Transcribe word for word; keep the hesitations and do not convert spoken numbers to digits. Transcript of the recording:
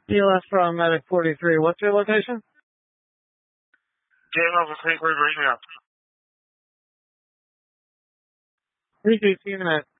T L S from Medic forty-three. What's your location? Game Alpha Creek, we're reading up. three two, see you in a minute.